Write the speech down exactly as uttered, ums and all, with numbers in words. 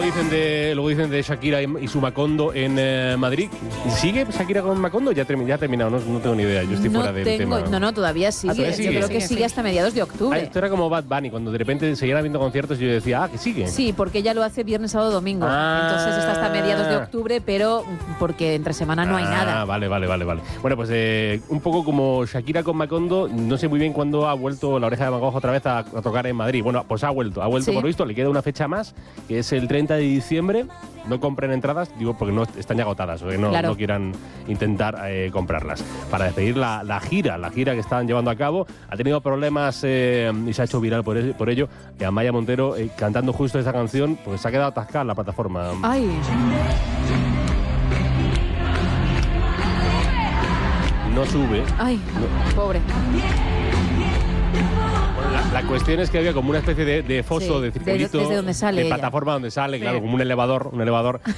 dicen de, luego dicen de Shakira y, y su Macondo en eh, Madrid. ¿Sigue Shakira con Macondo? Ya, termi- ya ha terminado, no, no tengo ni idea. Yo estoy no fuera del tengo, tema. No, no, todavía sigue. Ah, ¿todavía sigue? Yo creo que Sigue, sigue sigue. hasta mediados de octubre. Ah, esto era como Bad Bunny, cuando de repente seguían habiendo conciertos y yo decía, ah, que sigue. Sí, porque ella lo hace viernes, sábado, domingo. Ah. Entonces está hasta mediados de octubre, pero porque entre semana no hay Ah, nada. vale, vale, vale, vale. Bueno, pues eh, un poco como Shakira con Macondo, no sé muy bien cuándo ha vuelto La Oreja de Van Gogh otra vez a, a tocar en Madrid. Bueno, pues ha vuelto, ha vuelto Sí. por lo visto, le queda una fecha más, que es el treinta de diciembre. No compren entradas, digo, porque no están ya agotadas, o que no, Claro. no quieran intentar eh, comprarlas. Para despedir la, la gira, la gira que están llevando a cabo, ha tenido problemas eh, y se ha hecho viral por, e- por ello. Que Amaya Montero, eh, cantando justo esa canción, pues se ha quedado atascada en la plataforma. Ay, No sube. ay, pobre. Bueno, la, la cuestión es que había como una especie de, de foso, Sí, de de- circulito, desde donde sale de ella. plataforma donde sale, claro, Sí. como un elevador, un elevador